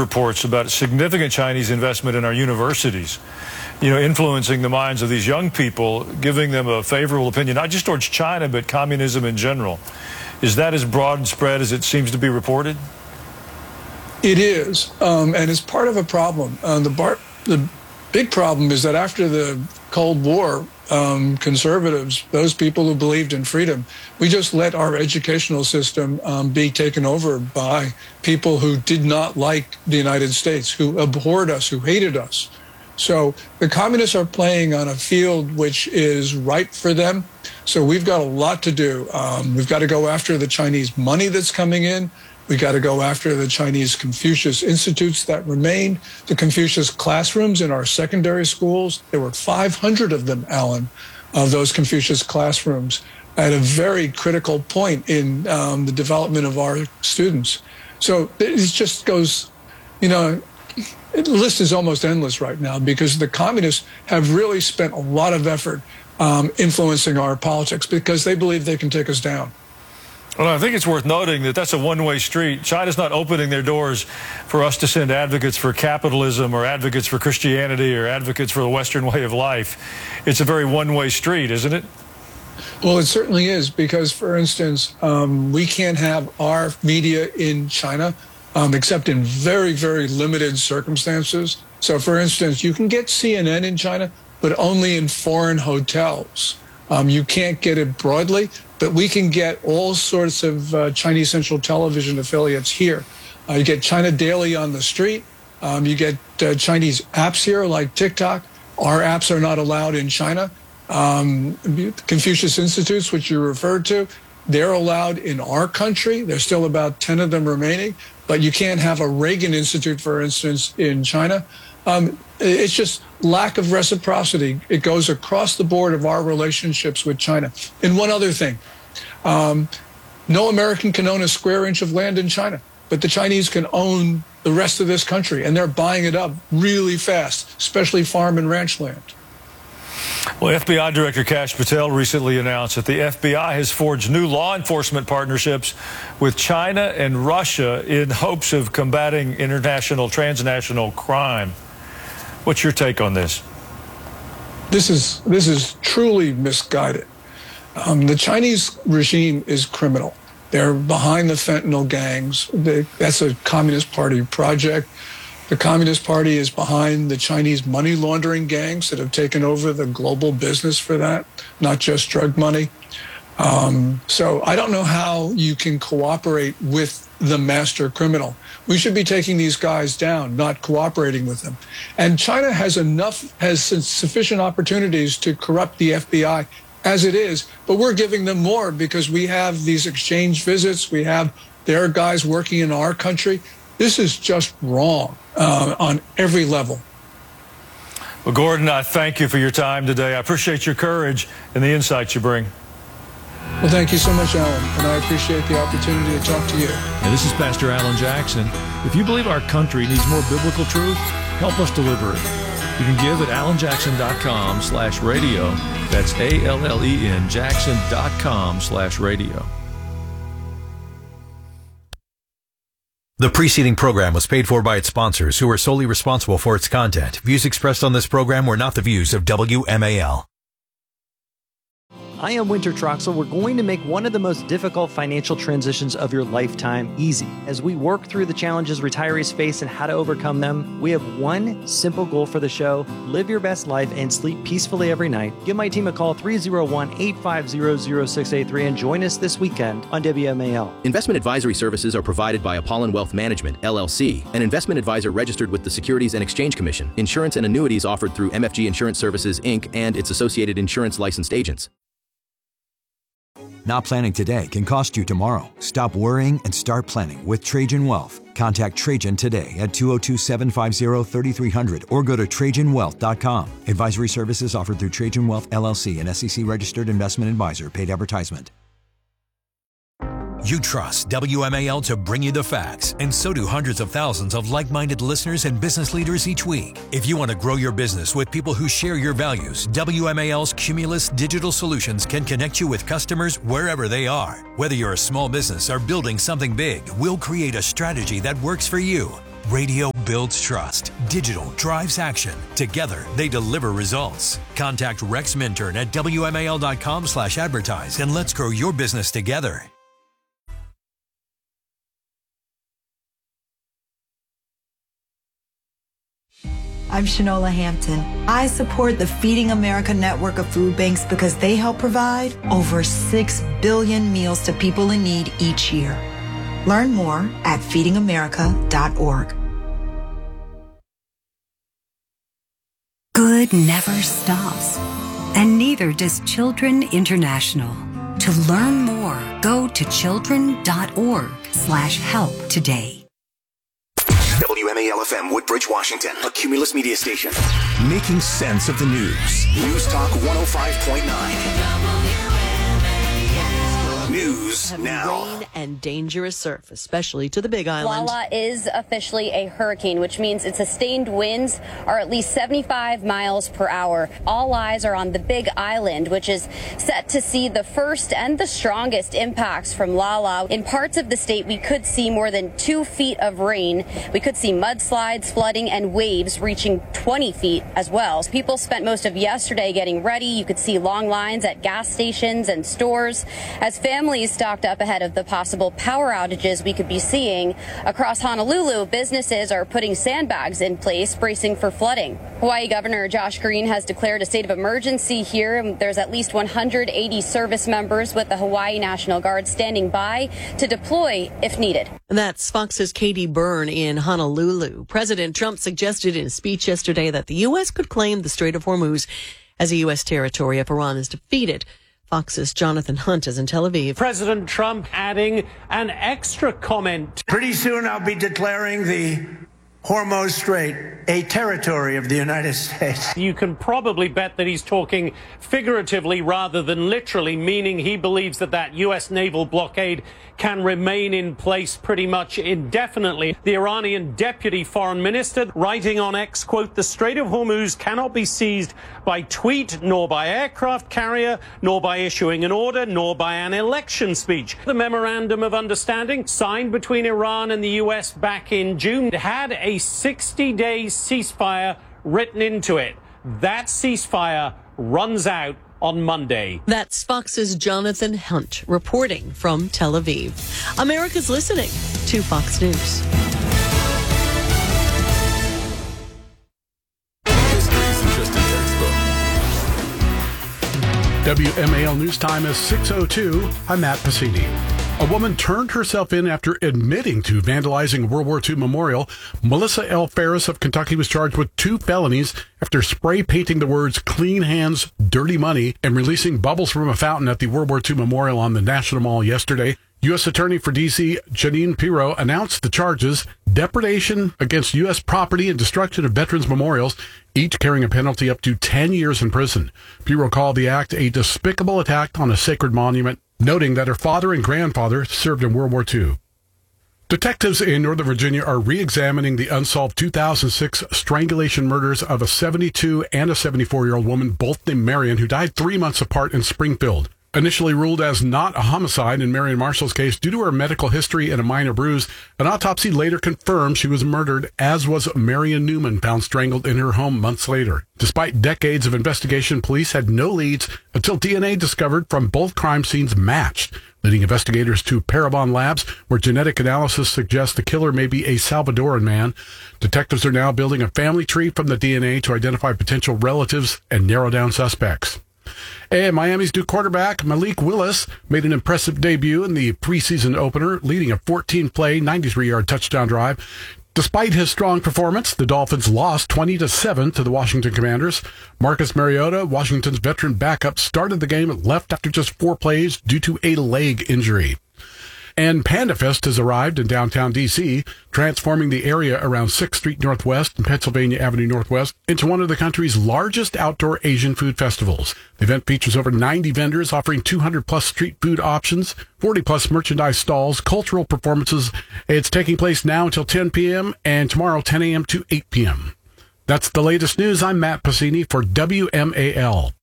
reports about significant Chinese investment in our universities, influencing the minds of these young people, giving them a favorable opinion, not just towards China, but communism in general. Is that as broad and spread as it seems to be reported? It is, and it's part of a problem. The big problem is that after the Cold War, conservatives, those people who believed in freedom, we just let our educational system be taken over by people who did not like the United States, who abhorred us, who hated us. So the communists are playing on a field which is right for them. So we've got a lot to do. We've got to go after the Chinese money that's coming in. We got to go after the Chinese Confucius institutes that remain, the Confucius classrooms in our secondary schools. There were 500 of them, Alan, of those Confucius classrooms at a very critical point in the development of our students. So it just goes, the list is almost endless right now because the communists have really spent a lot of effort influencing our politics because they believe they can take us down. Well, I think it's worth noting that that's a one-way street. China's not opening their doors for us to send advocates for capitalism or advocates for Christianity or advocates for the Western way of life. It's a very one-way street, isn't it? Well, it certainly is because, for instance, we can't have our media in China except in very, very limited circumstances. So, for instance, you can get CNN in China, but only in foreign hotels. You can't get it broadly, but we can get all sorts of Chinese Central Television affiliates here. You get China Daily on the street. You get Chinese apps here like TikTok. Our apps are not allowed in China. Confucius Institutes, which you referred to, they're allowed in our country. There's still about 10 of them remaining, but you can't have a Reagan Institute, for instance, in China. It's just lack of reciprocity. It goes across the board of our relationships with China. And one other thing, no American can own a square inch of land in China, but the Chinese can own the rest of this country, and they're buying it up really fast, especially farm and ranch land. Well, FBI Director Kash Patel recently announced that the FBI has forged new law enforcement partnerships with China and Russia in hopes of combating international, transnational crime. What's your take on this? This is truly misguided. The Chinese regime is criminal. They're behind the fentanyl gangs. That's a Communist Party project. The Communist Party is behind the Chinese money laundering gangs that have taken over the global business for that, not just drug money. So I don't know how you can cooperate with the master criminal. We should be taking these guys down, not cooperating with them. And China has sufficient opportunities to corrupt the FBI as it is, but we're giving them more because we have these exchange visits. We have their guys working in our country. This is just wrong on every level. Well, Gordon, I thank you for your time today. I appreciate your courage and the insights you bring. Well, thank you so much, Alan, and I appreciate the opportunity to talk to you. And this is Pastor Alan Jackson. If you believe our country needs more biblical truth, help us deliver it. You can give at alanjackson.com/radio. That's ALLEN Jackson.com/radio. The preceding program was paid for by its sponsors, who are solely responsible for its content. Views expressed on this program were not the views of WMAL. I am Winter Troxel. We're going to make one of the most difficult financial transitions of your lifetime easy. As we work through the challenges retirees face and how to overcome them, we have one simple goal for the show: live your best life and sleep peacefully every night. Give my team a call, 301-850-0683, and join us this weekend on WMAL. Investment advisory services are provided by Apollon Wealth Management, LLC, an investment advisor registered with the Securities and Exchange Commission. Insurance and annuities offered through MFG Insurance Services, Inc. and its associated insurance licensed agents. Not planning today can cost you tomorrow. Stop worrying and start planning with Trajan Wealth. Contact Trajan today at 202-750-3300 or go to TrajanWealth.com. Advisory services offered through Trajan Wealth, LLC, an SEC-registered investment advisor. Paid advertisement. You trust WMAL to bring you the facts, and so do hundreds of thousands of like-minded listeners and business leaders each week. If you want to grow your business with people who share your values, WMAL's Cumulus Digital Solutions can connect you with customers wherever they are. Whether you're a small business or building something big, we'll create a strategy that works for you. Radio builds trust. Digital drives action. Together, they deliver results. Contact Rex Minturn at WMAL.com/advertise and let's grow your business together. I'm Shanola Hampton. I support the Feeding America network of food banks because they help provide over 6 billion meals to people in need each year. Learn more at feedingamerica.org. Good never stops, and neither does Children International. To learn more, go to children.org/help today. WMAL-FM, Woodbridge, Washington, a Cumulus media station. Making sense of the news. News Talk 105.9. News now. Rain and dangerous surf, especially to the Big Island. Lala is officially a hurricane, which means its sustained winds are at least 75 miles per hour. All eyes are on the Big Island, which is set to see the first and the strongest impacts from Lala. In parts of the state, we could see more than 2 feet of rain. We could see mudslides, flooding, and waves reaching 20 feet as well. People spent most of yesterday getting ready. You could see long lines at gas stations and stores as families stocked up ahead of the possible power outages we could be seeing. Across Honolulu, businesses are putting sandbags in place, bracing for flooding. Hawaii Governor Josh Green has declared a state of emergency here. There's at least 180 service members with the Hawaii National Guard standing by to deploy if needed. That's Fox's Katie Byrne in Honolulu. President Trump suggested in a speech yesterday that the U.S. could claim the Strait of Hormuz as a U.S. territory if Iran is defeated. Fox's Jonathan Hunt is in Tel Aviv. President Trump adding an extra comment. Pretty soon I'll be declaring the Hormuz Strait a territory of the United States. You can probably bet that he's talking figuratively rather than literally, meaning he believes that that U.S. naval blockade can remain in place pretty much indefinitely. The Iranian deputy foreign minister writing on X, quote, "The Strait of Hormuz cannot be seized by tweet, nor by aircraft carrier, nor by issuing an order, nor by an election speech." The memorandum of understanding signed between Iran and the U.S. back in June had a 60-day ceasefire written into it. That ceasefire runs out on Monday. That's Fox's Jonathan Hunt reporting from Tel Aviv. America's listening to Fox News. WMAL News Time is 6:02. I'm Matt Pacini. A woman turned herself in after admitting to vandalizing a World War II memorial. Melissa L. Ferris of Kentucky was charged with 2 felonies after spray painting the words "Clean Hands, Dirty Money" and releasing bubbles from a fountain at the World War II memorial on the National Mall yesterday. U.S. Attorney for D.C. Jeanine Pirro announced the charges: depredation against U.S. property and destruction of veterans' memorials, each carrying a penalty up to 10 years in prison. Pirro called the act a despicable attack on a sacred monument, noting that her father and grandfather served in World War II. Detectives in Northern Virginia are re-examining the unsolved 2006 strangulation murders of a 72 and a 74-year-old woman, both named Marion, who died 3 months apart in Springfield. Initially ruled as not a homicide in Marion Marshall's case due to her medical history and a minor bruise, an autopsy later confirmed she was murdered, as was Marion Newman, found strangled in her home months later. Despite decades of investigation, police had no leads until DNA discovered from both crime scenes matched, leading investigators to Parabon Labs, where genetic analysis suggests the killer may be a Salvadoran man. Detectives are now building a family tree from the DNA to identify potential relatives and narrow down suspects. And Miami's new quarterback, Malik Willis, made an impressive debut in the preseason opener, leading a 14-play, 93-yard touchdown drive. Despite his strong performance, the Dolphins lost 20-7 to the Washington Commanders. Marcus Mariota, Washington's veteran backup, started the game and left after just 4 plays due to a leg injury. And PandaFest has arrived in downtown D.C., transforming the area around 6th Street Northwest and Pennsylvania Avenue Northwest into one of the country's largest outdoor Asian food festivals. The event features over 90 vendors offering 200-plus street food options, 40-plus merchandise stalls, cultural performances. It's taking place now until 10 p.m. and tomorrow 10 a.m. to 8 p.m. That's the latest news. I'm Matt Pacini for WMAL.